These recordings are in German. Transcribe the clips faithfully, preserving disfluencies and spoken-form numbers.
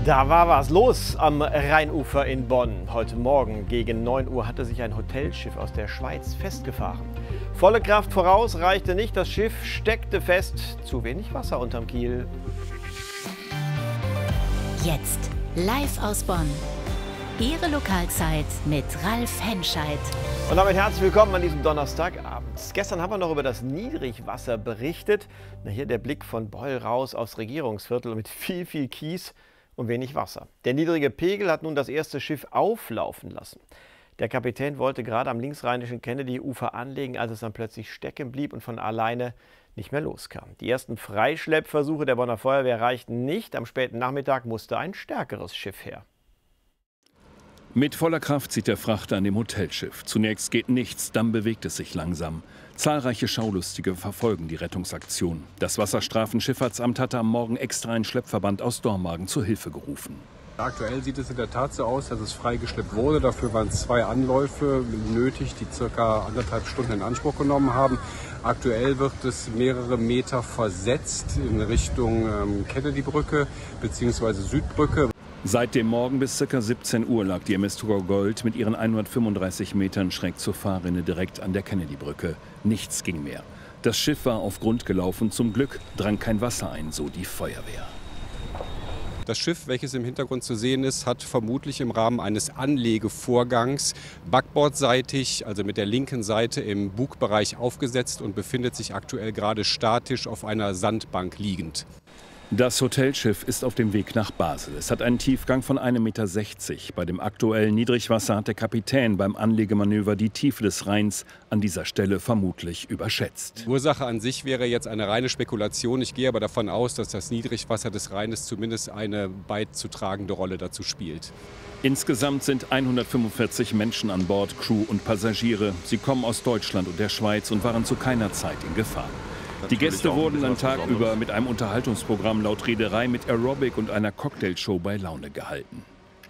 Da war was los am Rheinufer in Bonn. Heute Morgen gegen neun Uhr hatte sich ein Hotelschiff aus der Schweiz festgefahren. Volle Kraft voraus reichte nicht, das Schiff steckte fest. Zu wenig Wasser unterm Kiel. Jetzt live aus Bonn. Ihre Lokalzeit mit Ralf Henscheid. Und damit herzlich willkommen an diesem Donnerstagabend. Gestern haben wir noch über das Niedrigwasser berichtet. Na, hier der Blick von Beul raus aufs Regierungsviertel mit viel, viel Kies und wenig Wasser. Der niedrige Pegel hat nun das erste Schiff auflaufen lassen. Der Kapitän wollte gerade am linksrheinischen Kennedy-Ufer anlegen, als es dann plötzlich stecken blieb und von alleine nicht mehr loskam. Die ersten Freischleppversuche der Bonner Feuerwehr reichten nicht. Am späten Nachmittag musste ein stärkeres Schiff her. Mit voller Kraft zieht der Frachter an dem Hotelschiff. Zunächst geht nichts, dann bewegt es sich langsam. Zahlreiche Schaulustige verfolgen die Rettungsaktion. Das Wasserstrafenschifffahrtsamt hatte am Morgen extra einen Schleppverband aus Dormagen zur Hilfe gerufen. Aktuell sieht es in der Tat so aus, dass es freigeschleppt wurde. Dafür waren zwei Anläufe nötig, die circa anderthalb Stunden in Anspruch genommen haben. Aktuell wird es mehrere Meter versetzt in Richtung ähm, Kennedy-Brücke bzw. Südbrücke. Seit dem Morgen bis ca. siebzehn Uhr lag die M S Thurgau Gold mit ihren hundertfünfunddreißig Metern schräg zur Fahrrinne direkt an der Kennedy-Brücke. Nichts ging mehr. Das Schiff war auf Grund gelaufen. Zum Glück drang kein Wasser ein, so die Feuerwehr. Das Schiff, welches im Hintergrund zu sehen ist, hat vermutlich im Rahmen eines Anlegevorgangs backbordseitig, also mit der linken Seite im Bugbereich aufgesetzt und befindet sich aktuell gerade statisch auf einer Sandbank liegend. Das Hotelschiff ist auf dem Weg nach Basel. Es hat einen Tiefgang von einem Meter sechzig. Bei dem aktuellen Niedrigwasser hat der Kapitän beim Anlegemanöver die Tiefe des Rheins an dieser Stelle vermutlich überschätzt. Die Ursache an sich wäre jetzt eine reine Spekulation. Ich gehe aber davon aus, dass das Niedrigwasser des Rheines zumindest eine beizutragende Rolle dazu spielt. Insgesamt sind hundertfünfundvierzig Menschen an Bord, Crew und Passagiere. Sie kommen aus Deutschland und der Schweiz und waren zu keiner Zeit in Gefahr. Die Gäste wurden den Tag über mit einem Unterhaltungsprogramm laut Reederei mit Aerobic und einer Cocktailshow bei Laune gehalten.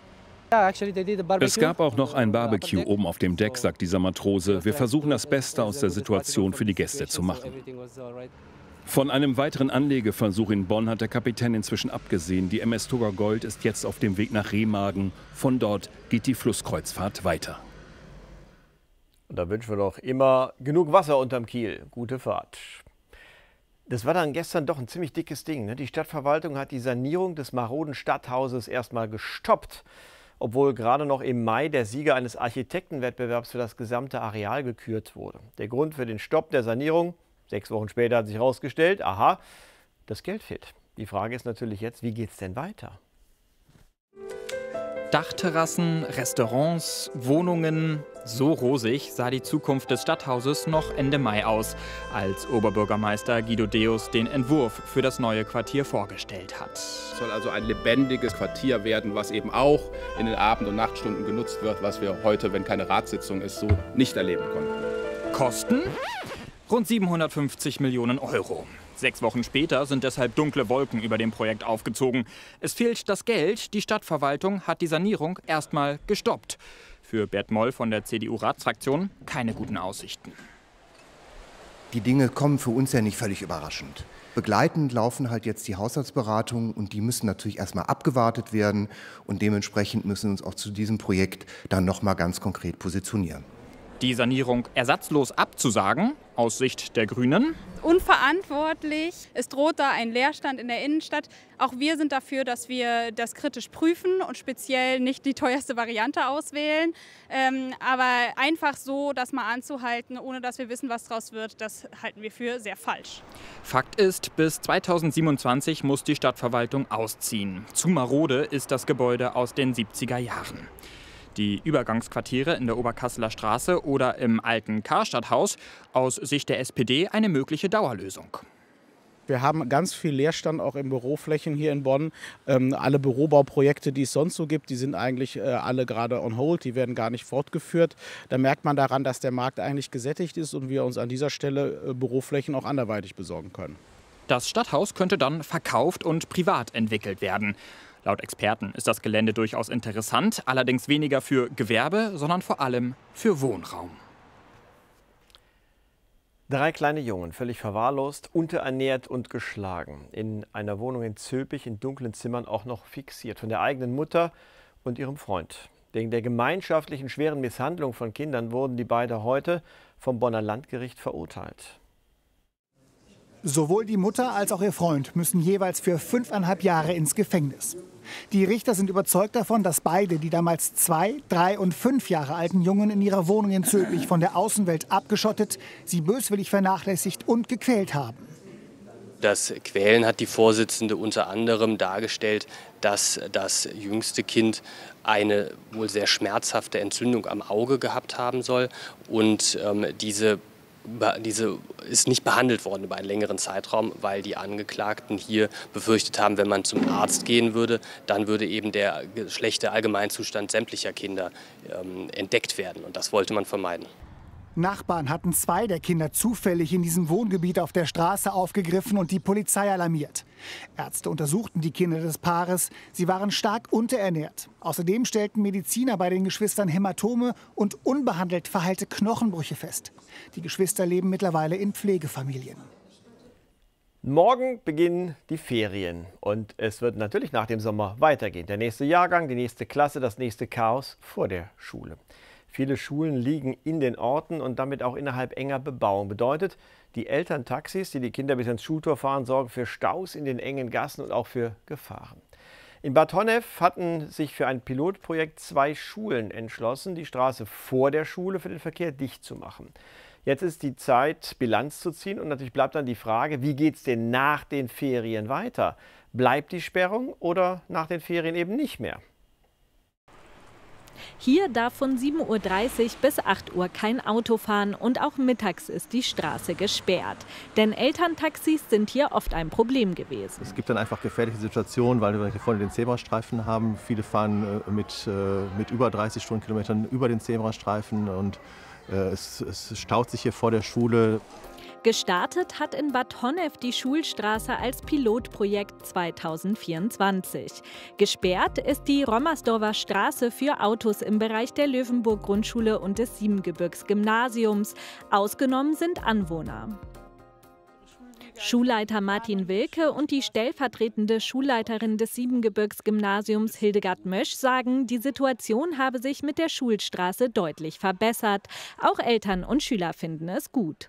Es gab auch noch ein Barbecue oben auf dem Deck, sagt dieser Matrose. Wir versuchen das Beste aus der Situation für die Gäste zu machen. Von einem weiteren Anlegeversuch in Bonn hat der Kapitän inzwischen abgesehen. Die M S Thurgau Gold ist jetzt auf dem Weg nach Remagen. Von dort geht die Flusskreuzfahrt weiter. Und da wünschen wir doch immer genug Wasser unterm Kiel. Gute Fahrt. Das war dann gestern doch ein ziemlich dickes Ding, ne? Die Stadtverwaltung hat die Sanierung des maroden Stadthauses erstmal gestoppt, obwohl gerade noch im Mai der Sieger eines Architektenwettbewerbs für das gesamte Areal gekürt wurde. Der Grund für den Stopp der Sanierung, sechs Wochen später hat sich herausgestellt, aha, das Geld fehlt. Die Frage ist natürlich jetzt, wie geht's denn weiter? Dachterrassen, Restaurants, Wohnungen. So rosig sah die Zukunft des Stadthauses noch Ende Mai aus, als Oberbürgermeister Guido Deus den Entwurf für das neue Quartier vorgestellt hat. Es soll also ein lebendiges Quartier werden, was eben auch in den Abend- und Nachtstunden genutzt wird, was wir heute, wenn keine Ratssitzung ist, so nicht erleben konnten. Kosten? Rund siebenhundertfünfzig Millionen Euro. Sechs Wochen später sind deshalb dunkle Wolken über dem Projekt aufgezogen. Es fehlt das Geld. Die Stadtverwaltung hat die Sanierung erstmal gestoppt. Für Bert Moll von der C D U-Ratsfraktion keine guten Aussichten. Die Dinge kommen für uns ja nicht völlig überraschend. Begleitend laufen halt jetzt die Haushaltsberatungen und die müssen natürlich erstmal abgewartet werden. Und dementsprechend müssen wir uns auch zu diesem Projekt dann noch mal ganz konkret positionieren. Die Sanierung ersatzlos abzusagen, aus Sicht der Grünen? Unverantwortlich. Es droht da ein Leerstand in der Innenstadt. Auch wir sind dafür, dass wir das kritisch prüfen und speziell nicht die teuerste Variante auswählen. Ähm, aber einfach so, das mal anzuhalten, ohne dass wir wissen, was daraus wird, das halten wir für sehr falsch. Fakt ist, bis zweitausendsiebenundzwanzig muss die Stadtverwaltung ausziehen. Zu marode ist das Gebäude aus den siebziger Jahren. Die Übergangsquartiere in der Oberkasseler Straße oder im alten Karstadthaus, aus Sicht der S P D eine mögliche Dauerlösung. Wir haben ganz viel Leerstand auch in Büroflächen hier in Bonn. Ähm, alle Bürobauprojekte, die es sonst so gibt, die sind eigentlich äh, alle gerade on hold, die werden gar nicht fortgeführt. Da merkt man daran, dass der Markt eigentlich gesättigt ist und wir uns an dieser Stelle äh, Büroflächen auch anderweitig besorgen können. Das Stadthaus könnte dann verkauft und privat entwickelt werden. Laut Experten ist das Gelände durchaus interessant, allerdings weniger für Gewerbe, sondern vor allem für Wohnraum. Drei kleine Jungen, völlig verwahrlost, unterernährt und geschlagen. In einer Wohnung in Zülpich in dunklen Zimmern auch noch fixiert von der eigenen Mutter und ihrem Freund. Wegen der gemeinschaftlichen schweren Misshandlung von Kindern wurden die beiden heute vom Bonner Landgericht verurteilt. Sowohl die Mutter als auch ihr Freund müssen jeweils für fünfeinhalb Jahre ins Gefängnis. Die Richter sind überzeugt davon, dass beide die damals zwei, drei und fünf Jahre alten Jungen in ihrer Wohnung in Zülpich von der Außenwelt abgeschottet, sie böswillig vernachlässigt und gequält haben. Das Quälen hat die Vorsitzende unter anderem dargestellt, dass das jüngste Kind eine wohl sehr schmerzhafte Entzündung am Auge gehabt haben soll und ähm, diese Diese ist nicht behandelt worden über einen längeren Zeitraum, weil die Angeklagten hier befürchtet haben, wenn man zum Arzt gehen würde, dann würde eben der schlechte Allgemeinzustand sämtlicher Kinder ähm, entdeckt werden. Und das wollte man vermeiden. Nachbarn hatten zwei der Kinder zufällig in diesem Wohngebiet auf der Straße aufgegriffen und die Polizei alarmiert. Ärzte untersuchten die Kinder des Paares. Sie waren stark unterernährt. Außerdem stellten Mediziner bei den Geschwistern Hämatome und unbehandelt verheilte Knochenbrüche fest. Die Geschwister leben mittlerweile in Pflegefamilien. Morgen beginnen die Ferien und es wird natürlich nach dem Sommer weitergehen. Der nächste Jahrgang, die nächste Klasse, das nächste Chaos vor der Schule. Viele Schulen liegen in den Orten und damit auch innerhalb enger Bebauung. Bedeutet, die Elterntaxis, die die Kinder bis ins Schultor fahren, sorgen für Staus in den engen Gassen und auch für Gefahren. In Bad Honnef hatten sich für ein Pilotprojekt zwei Schulen entschlossen, die Straße vor der Schule für den Verkehr dicht zu machen. Jetzt ist die Zeit, Bilanz zu ziehen und natürlich bleibt dann die Frage, wie geht es denn nach den Ferien weiter? Bleibt die Sperrung oder nach den Ferien eben nicht mehr? Hier darf von sieben Uhr dreißig bis acht Uhr kein Auto fahren und auch mittags ist die Straße gesperrt. Denn Elterntaxis sind hier oft ein Problem gewesen. Es gibt dann einfach gefährliche Situationen, weil wir hier vorne den Zebrastreifen haben. Viele fahren mit, mit über dreißig Stundenkilometern über den Zebrastreifen und es, es staut sich hier vor der Schule. Gestartet hat in Bad Honnef die Schulstraße als Pilotprojekt zweitausendvierundzwanzig. Gesperrt ist die Rommersdorfer Straße für Autos im Bereich der Löwenburg-Grundschule und des Siebengebirgs-Gymnasiums. Ausgenommen sind Anwohner. Schulleiter Martin Wilke und die stellvertretende Schulleiterin des Siebengebirgs-Gymnasiums Hildegard Mösch sagen, die Situation habe sich mit der Schulstraße deutlich verbessert. Auch Eltern und Schüler finden es gut.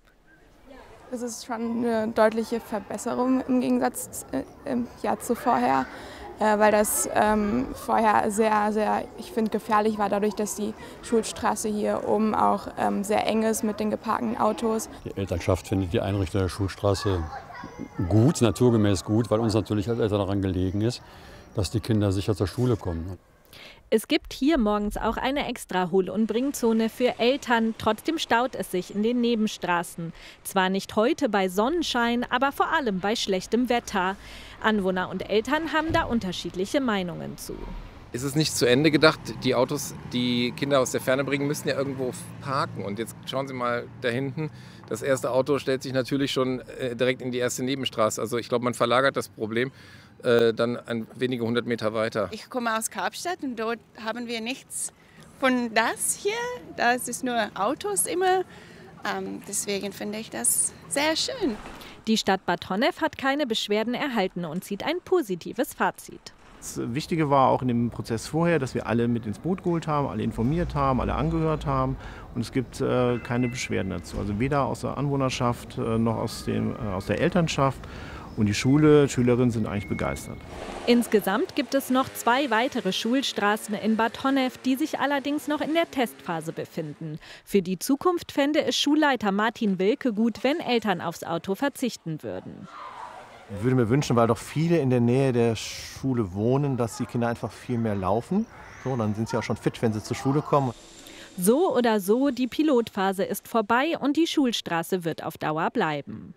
Es ist schon eine deutliche Verbesserung im Gegensatz äh, ja, zu vorher, äh, weil das ähm, vorher sehr, sehr, ich finde, gefährlich war, dadurch, dass die Schulstraße hier oben auch ähm, sehr eng ist mit den geparkten Autos. Die Elternschaft findet die Einrichtung der Schulstraße gut, naturgemäß gut, weil uns natürlich als Eltern daran gelegen ist, dass die Kinder sicher zur Schule kommen. Es gibt hier morgens auch eine extra Hol- und Bringzone für Eltern. Trotzdem staut es sich in den Nebenstraßen. Zwar nicht heute bei Sonnenschein, aber vor allem bei schlechtem Wetter. Anwohner und Eltern haben da unterschiedliche Meinungen zu. Es ist nicht zu Ende gedacht. Die Autos, die Kinder aus der Ferne bringen, müssen ja irgendwo parken. Und jetzt schauen Sie mal da hinten. Das erste Auto stellt sich natürlich schon direkt in die erste Nebenstraße. Also ich glaube, man verlagert das Problem äh, dann ein, wenige hundert Meter weiter. Ich komme aus Kapstadt und dort haben wir nichts von das hier. Da ist es nur Autos immer. Ähm, deswegen finde ich das sehr schön. Die Stadt Bad Honnef hat keine Beschwerden erhalten und zieht ein positives Fazit. Das Wichtige war auch in dem Prozess vorher, dass wir alle mit ins Boot geholt haben, alle informiert haben, alle angehört haben. Und es gibt äh, keine Beschwerden dazu. Also weder aus der Anwohnerschaft äh, noch aus, dem, äh, aus der Elternschaft. Und die Schule, Schülerinnen sind eigentlich begeistert. Insgesamt gibt es noch zwei weitere Schulstraßen in Bad Honnef, die sich allerdings noch in der Testphase befinden. Für die Zukunft fände es Schulleiter Martin Wilke gut, wenn Eltern aufs Auto verzichten würden. Ich würde mir wünschen, weil doch viele in der Nähe der Schule wohnen, dass die Kinder einfach viel mehr laufen. So, dann sind sie auch schon fit, wenn sie zur Schule kommen. So oder so, die Pilotphase ist vorbei und die Schulstraße wird auf Dauer bleiben.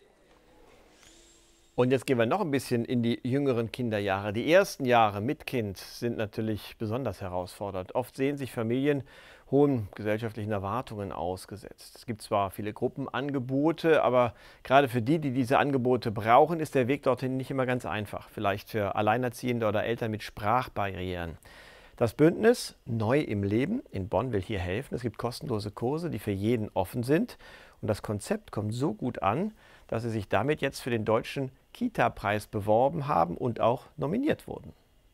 Und jetzt gehen wir noch ein bisschen in die jüngeren Kinderjahre. Die ersten Jahre mit Kind sind natürlich besonders herausfordernd. Oft sehen sich Familien hohen gesellschaftlichen Erwartungen ausgesetzt. Es gibt zwar viele Gruppenangebote, aber gerade für die, die diese Angebote brauchen, ist der Weg dorthin nicht immer ganz einfach. Vielleicht für Alleinerziehende oder Eltern mit Sprachbarrieren. Das Bündnis Neu im Leben in Bonn will hier helfen. Es gibt kostenlose Kurse, die für jeden offen sind. Und das Konzept kommt so gut an, dass sie sich damit jetzt für den Deutschen Kita-Preis beworben haben und auch nominiert wurden.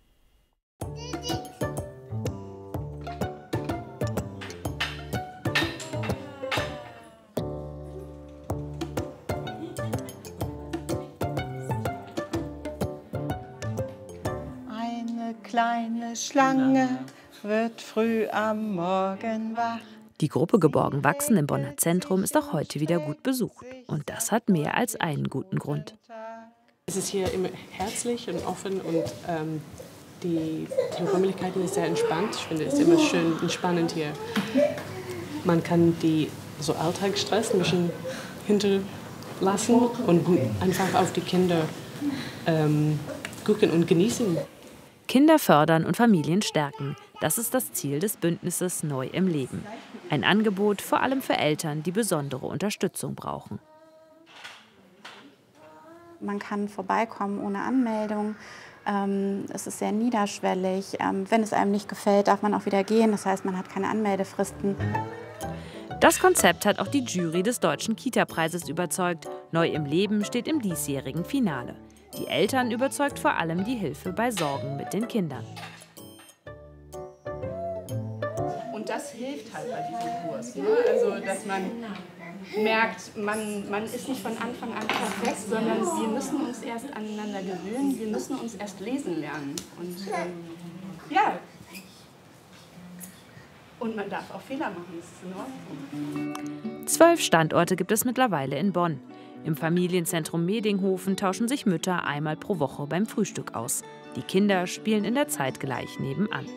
Eine kleine Schlange wird früh am Morgen wach. Die Gruppe Geborgen wachsen im Bonner Zentrum ist auch heute wieder gut besucht. Und das hat mehr als einen guten Grund. Es ist hier immer herzlich und offen und ähm, die, die Räumlichkeiten sind sehr entspannt. Ich finde es ist immer schön entspannend hier. Man kann die so Alltagsstress ein bisschen hinterlassen und einfach auf die Kinder ähm, gucken und genießen. Kinder fördern und Familien stärken. Das ist das Ziel des Bündnisses Neu im Leben. Ein Angebot vor allem für Eltern, die besondere Unterstützung brauchen. Man kann vorbeikommen ohne Anmeldung. Es ist sehr niederschwellig. Wenn es einem nicht gefällt, darf man auch wieder gehen. Das heißt, man hat keine Anmeldefristen. Das Konzept hat auch die Jury des Deutschen Kita-Preises überzeugt. Neu im Leben steht im diesjährigen Finale. Die Eltern überzeugt vor allem die Hilfe bei Sorgen mit den Kindern. Und das hilft halt bei diesem Kurs. Ne? Also, dass man merkt, man, man ist nicht von Anfang an perfekt, sondern wir müssen uns erst aneinander gewöhnen, wir müssen uns erst lesen lernen. Und ähm, ja, und man darf auch Fehler machen, das ist in Ordnung. Zwölf Standorte gibt es mittlerweile in Bonn. Im Familienzentrum Medinghofen tauschen sich Mütter einmal pro Woche beim Frühstück aus. Die Kinder spielen in der Zeit gleich nebenan.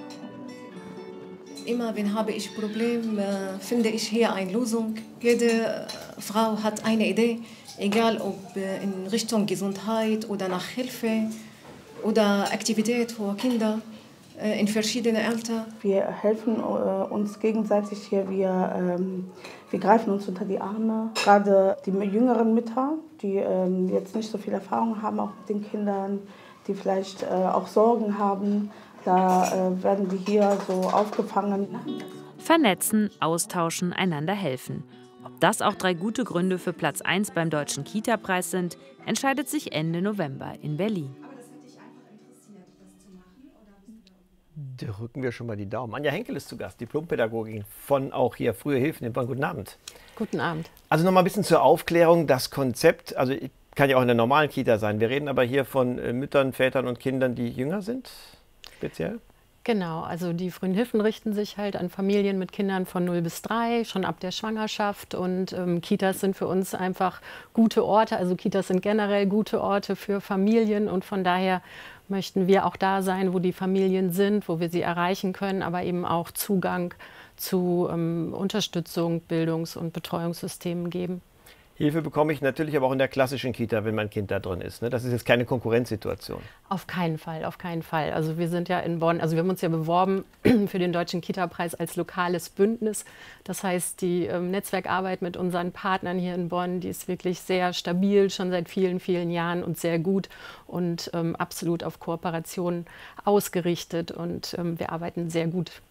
Immer wenn habe ich Probleme, finde ich hier eine Lösung. Jede Frau hat eine Idee, egal ob in Richtung Gesundheit oder nach Hilfe oder Aktivität für Kinder in verschiedenen Altern. Wir helfen uns gegenseitig hier, wir, ähm, wir greifen uns unter die Arme. Gerade die jüngeren Mütter, die ähm, jetzt nicht so viel Erfahrung haben, auch mit den Kindern, die vielleicht äh, auch Sorgen haben, da äh, werden die hier so aufgefangen. Vernetzen, austauschen, einander helfen. Ob das auch drei gute Gründe für Platz eins beim Deutschen Kita-Preis sind, entscheidet sich Ende November in Berlin. Da rücken wir schon mal die Daumen. Anja Henkel ist zu Gast, Diplompädagogin von auch hier Frühe Hilfen in Bonn. Guten Abend. Guten Abend. Also noch mal ein bisschen zur Aufklärung. Das Konzept, also kann ja auch in der normalen Kita sein. Wir reden aber hier von Müttern, Vätern und Kindern, die jünger sind, speziell. Genau, also die Frühen Hilfen richten sich halt an Familien mit Kindern von null bis drei, schon ab der Schwangerschaft. Und ähm, Kitas sind für uns einfach gute Orte. Also Kitas sind generell gute Orte für Familien. Und von daher möchten wir auch da sein, wo die Familien sind, wo wir sie erreichen können, aber eben auch Zugang zu ähm, Unterstützung, Bildungs- und Betreuungssystemen geben. Hilfe bekomme ich natürlich aber auch in der klassischen Kita, wenn mein Kind da drin ist. Ne? Das ist jetzt keine Konkurrenzsituation. Auf keinen Fall, auf keinen Fall. Also wir sind ja in Bonn, also wir haben uns ja beworben für den Deutschen Kita-Preis als lokales Bündnis. Das heißt, die ähm, Netzwerkarbeit mit unseren Partnern hier in Bonn, die ist wirklich sehr stabil, schon seit vielen, vielen Jahren und sehr gut und ähm, absolut auf Kooperation ausgerichtet. Und ähm, wir arbeiten sehr gut